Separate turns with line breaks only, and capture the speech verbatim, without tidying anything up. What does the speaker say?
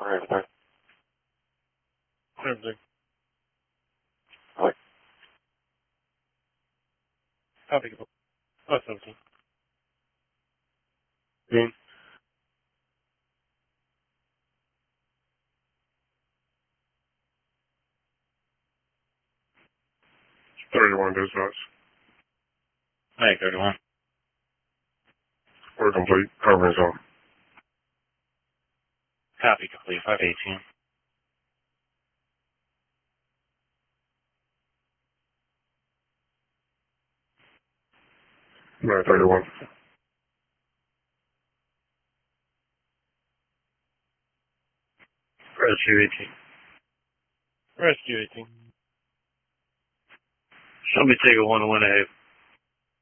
Everything.
Everything.
What?
Copy. Oh, seventeen.
Dean? thirty-one dispatch.
Hey, thirty-one.
We're complete. Covering zone.
Copy complete. five eighteen.
nine thirty-one.
Rescue eighteen.
Rescue eighteen.
Show me take a one to one A.